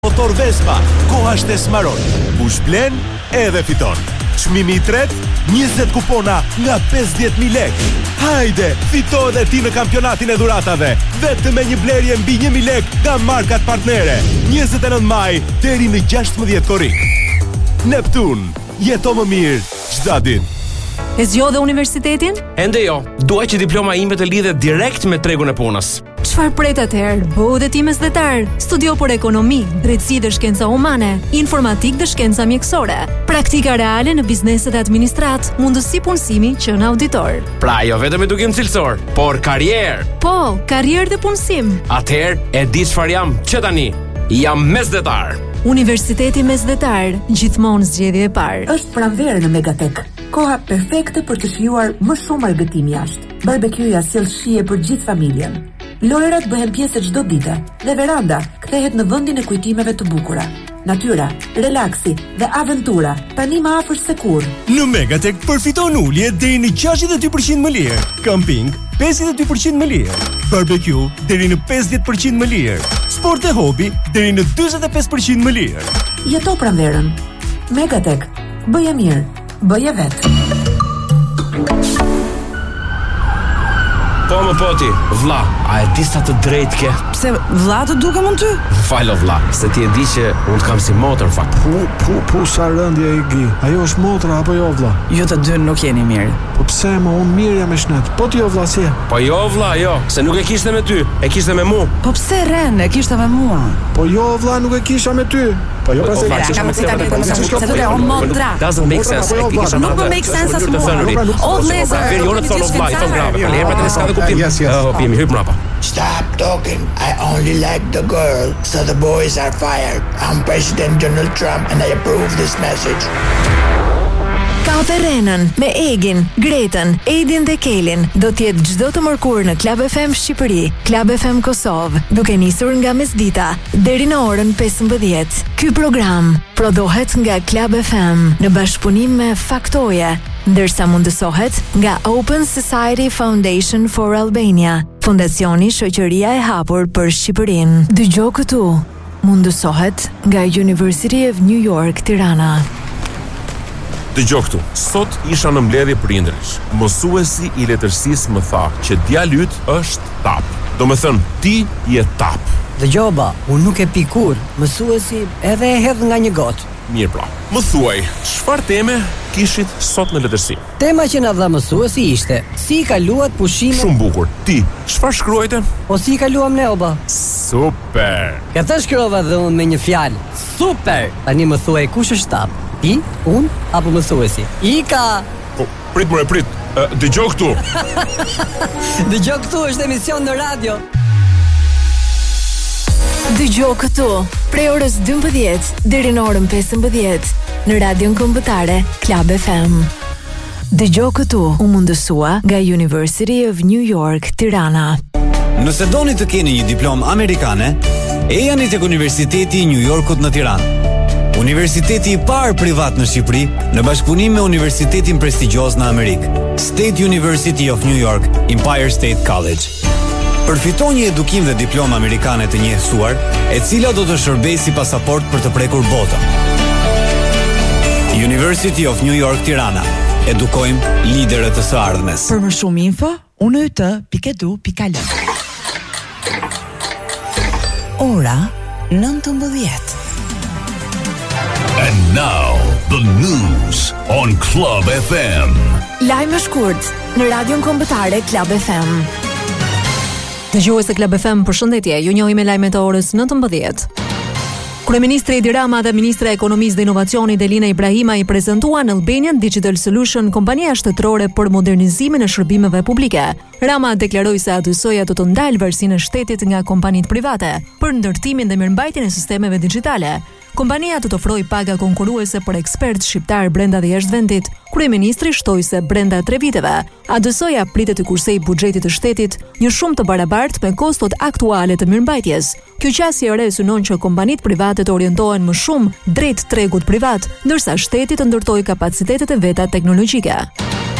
Motor Vespa, koha është e Smarol. Kush blen, edhe fiton. Çmimi i tretë, 20 kupona nga 50.000 lekë. Hajde, fito edhe ti në kampionatin e dhuratave. Vetëm me një blerje mbi 1.000 lekë nga markat partnere. 29 maj deri në 16 korrik. Neptun, jeto më mirë çdo ditë. E zgjodhe universitetin? Ende jo, dua që diploma ime të lidhet direkt me tregun e punës. Çfarë pret atëherë? Bëu dhe ti mesdhetar. Studio për ekonomi, drejtësi dhe shkenca humane, informatik dhe shkenca mjekësore, praktika reale në bizneset e administrat, mundësi punësimi që në auditor. Pra jo vetëm edukim cilësor, por karrierë. Po, karrierë dhe punësim. Atëherë e di çfarë jam që tani. Jam mesdhetar. Universiteti Mesdhetar, gjithmonë zgjedhje e parë. Është pranverë në Megatek. Koha perfekte për të shijuar më shumë argëtim jashtë. Barbekyja sjell shije për gjithë familjen. Lojrat bëhen pjesë çdo dite dhe veranda kthehet në vendin e kujtimeve të bukura. Natyra, relaksi dhe aventura tani më afër se kurrë. Në Megatek përfiton ulje deri në 62% më lirë. Camping 52% më lirë. Barbecue deri në 50% më lirë. Sport e hobi deri në 45% më lirë. Jeto pranverën. Megatek. Bëje mirë. Bëje vetë. Po më poti, vlla, a e di sa të drejtë ke? Pse vlla të dukem unë ty? Falo vlla, se ti e di që unë kam si motor fakt. Pu sa rëndje i gi. Ajo është motra apo jo vlla? Ju të dy nuk jeni mirë. Po pse më unë mirë jam me shnet. Po ti jo vlla si? Po jo vlla, jo, se nuk e kishte me ty, e kishte me mua. Po pse Ren, e kishte me mua? Po jo vlla, nuk e kisha me ty. Po jo pse Doesn't make sense. Nuk më make sense as mua. O vlezër, Verionët thonë vlla, i thon grave. Po lepa të s'ka kuptim. Yes. Hopimi hyp mrapa. Stop talking. I only like the girl, so the boys are fired. I'm President Donald Trump and I approve this message. Kafe Renën me Egin, Gretën, Edin dhe Kelin do t'jetë çdo të mërkurë në Club FM Shqipëri, Club FM Kosovë, duke nisur nga mesdita deri në orën 15. Ky program prodhohet nga Club FM në bashkëpunim me Faktoje, ndërsa mundësohet nga Open Society Foundation for Albania, fondacioni Shoqëria e Hapur për Shqipërinë. Dëgjoj këtu. Mundësohet nga University of New York, Tirana. Dëgjoj këtu. Sot isha në mbledhje prindërish. Mësuesi i letërsisë më tha që djali yt është tap. Do me thënë, ti je tap. Dëgjoba, unë nuk e pi kur. Mësuesi edhe e hedh nga një gotë. Mirë pra. Më thuaj, çfarë teme kishit sot në letërsi? Tema që na dha mësuesi ishte si i kaluat pushimin. Shumë bukur. Ti, çfarë shkruajte? Po si i kaluam ne oba? Super. Këtë shkrova dhe unë me një fjalë. Super. Tani më thuaj kush është tap? Ti, unë apo mësuesi? Ika. Po, prit. Dëgjoj këtu. Dëgjoj këtu është emision në radio. Dëgjoj këtu, prej orës 12 deri në orën 15 në Radion Kombëtare Club FM. Dëgjoj këtu, u mundësua nga University of New York, Tirana. Nëse doni të keni një diplomë amerikane, ejani tek Universiteti i New Yorkut në Tiranë. Universiteti i parë privat në Shqipëri, në bashkëpunim me universitetin prestigjioz në Amerikë, State University of New York, Empire State College. Përfiton një edukim dhe diplomë amerikane të njehtuar, e cila do të shërbejë si pasaport për të prekur botën. University of New York, Tirana. Edukojmë liderët të së ardhmes. Për më shumë info, unyt.edu.al. Ora 19. And now, the news on Club FM. Lajme shkurt në Radion Kombëtare Club FM. Dëgjues e Club FM, përshëndetje. Ju njohim me lajmet e orës 19. Kryeministri Edi Rama dhe Ministra e Ekonomisë dhe Inovacionit Elina Ibrahima i prezantuan Albanian Digital Solution, kompania shtetërore për modernizimin e shërbimeve publike. Rama deklaroi se atysoja do të ndalë varësinë e shtetit nga kompanitë private për ndërtimin dhe mirëmbajtjen e sistemeve digjitale. Kompania do të ofrojë paga konkurruese për ekspertë shqiptar brenda dhe jashtë vendit. Kryeministri shtoi se brenda 3 viteve, ADS-ja pritet të kursejë buxhetit të shtetit një shumë të barabartë me kostot aktuale të mirëmbajtjes. Kjo qasje e re synon që kompanitë private të orientohen më shumë drejt tregut privat, ndërsa shteti të ndërtojë kapacitetet e veta teknologjike.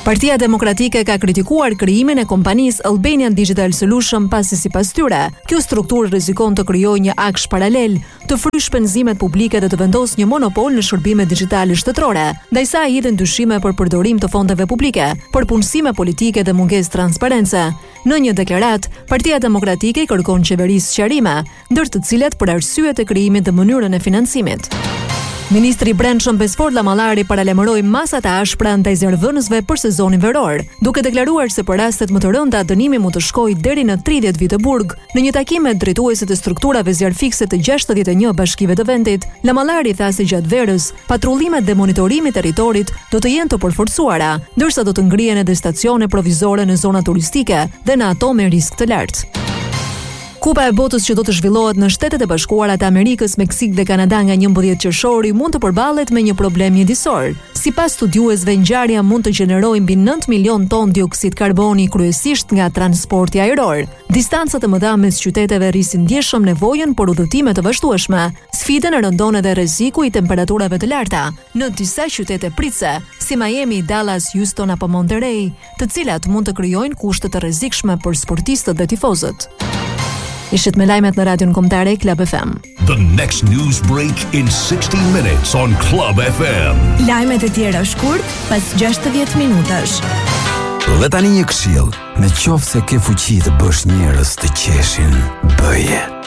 Partia Demokratike ka kritikuar krijimin e kompanisë Albanian Digital Solution pasi sipas tyre, kjo strukturë rrezikon të krijojë një aksh paralel, të frysh penzimet publike dhe të vendosë një monopol në shërbime digjitale shtetërore, ndajsa ai hidhen dyshime për përdorim të fondeve publike, për punësime politike dhe mungesë transparence. Në një deklaratë, Partia Demokratike kërkon qeverisë sqarime, ndër të cilat për arsyet e krijimit dhe mënyrën e financimit. Ministri i Brendshëm Besfor Llamallari paralajmëroi masa të ashpra ndaj zjarrvënësve për sezonin veror, duke deklaruar se për rastet më të rënda dënimi mund të shkojë deri në 30 vite burg. Në një takim me drejtuesit e strukturave zjarrfikse të 61 bashkive të vendit, Llamallari tha se gjatë verës, patrullimet dhe monitorimi i territorit do të jenë të përforcuara, ndërsa do të ngrihen edhe stacione provizore në zona turistike dhe në ato me risk të lartë. Kupa e botës që do të zhvillohet në Shtetet e Bashkuara të Amerikës, Meksik dhe Kanada nga 11 qershori mund të përballet me një problem mjedisor. Sipas studiuesve, ngjarja mund të gjenerojë mbi 9 milion ton dioksid karboni, kryesisht nga transporti ajror. Distancat e mëdha mes qyteteve rrisin ndjeshëm nevojën për udhëtime të vazhdueshme. Sfidën e rëndon edhe rreziku i temperaturave të larta në disa qytete pritse, si Miami, Dallas, Houston apo Monterey, të cilat mund të krijojnë kushte të rrezikshme për sportistët dhe tifozët. Ishit me lajmet në radion kombëtare Club FM. The next news break in 60 minutes on Club FM. Lajmet e tjera shkurt pas 60 minutash. Dhe tani një këshill, në qoftë se ke fuqi të bësh njerëz të qeshin, bëje.